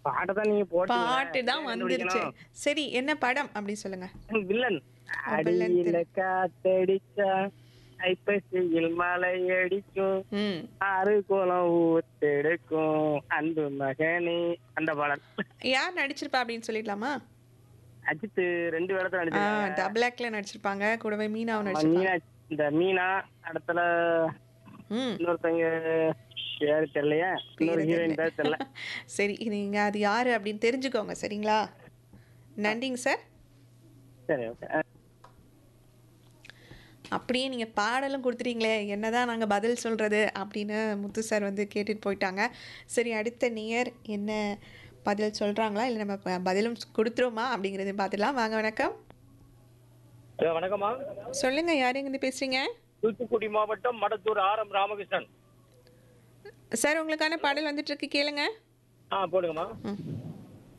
பாட்டதான் நீங்க போட்டீங்களே பாட்டு தான் இதுவே வந்துருச்சு. கண்டுபிடிக்கணும். சரி என்ன படம் அப்படி சொல்லுங்க. வில்லன். வில்லன் அடியில திரை. காத்தடிச்சா ஐப்பசியில் மலை அடிக்கும் ம். ஆறு குளம் ஊத்தெடுக்கும் அன்பு மகனே அந்த பாடல். யார் நடிச்சிருப்பா அப்படின்னு சொல்லிடலாமா? அஜித் 2 வேடத்துல நடிச்சிருக்காங்க. டபுள் ஆக்ட்ல நடிச்சிருப்பாங்க. கூடவே மீனாவும் ஆமா, நடிச்சிருப்பாங்க. மீனா. இந்த மீனா இடத்துல ம். இன்னொருத்தங்க யாரு தெரியலையா, இன்னொரு பேரு தெரியல. ஹீரோயின் பேர் தெரியல. சரி நீங்க அது யாரு அப்படின்னு தெரிஞ்சுக்கோங்க சரிங்களா? ஆ, நன்றிங்க சார். சரி, ஓகே. அப்படியே நீங்க பாடலும் குடுத்துட்டீங்களே, என்னதான் நாங்க பதில் சொல்றது அப்படின்னு முத்து சார் வந்து கேட்டுட்டு போயிட்டாங்க. சரி அடுத்த நேயர் என்ன பதில் சொல்றாங்களா? இல்ல நம்ம பதிலும் குடுத்துருவோமா? அப்படிங்கிறதையும் பார்த்துடலாம். வாங்க வணக்கம். ஹலோ வணக்கம்மா. சொல்லுங்க யார் எங்கேருந்து பேசுறீங்க? தூத்துக்குடி மாவட்டம் மடத்தூர் ஆர்.எம். ராமகிருஷ்ணன். சார் உங்களுக்கான பாடல் வந்துட்டு இருக்கு கேளுங்க. போடுங்கம்மா. ம்.